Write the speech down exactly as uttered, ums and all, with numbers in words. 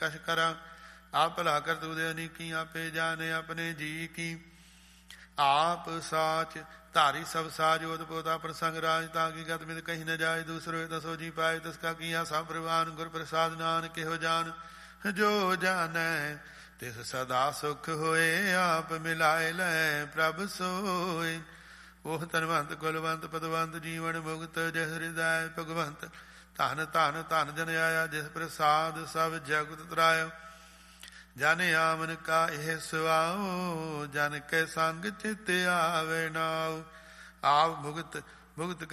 कश करा। आप भला कर तुदे अनीकी आपे जाने अपने जी की। आप साच धारी सब साज ओत पोता प्रसंग राज ताकि गत मित कहीं न जाए। दूसरो तसो जी पाए तस्का किया सब प्रवान। गुर प्रसाद नानक हो जान जो जानै तिस सदा सुख होए। आप मिलाए लै प्रभ सोए। ओह धनवंत कुलवंत पदवंत जीवन मुक्त जिस हृदय भगवंत। धन धन धन जन आया जिस प्रसाद सब जगत तरायो। जन आमन का एह सुआओ जन के संग चित आवे नाओ। आप भुगत भुगत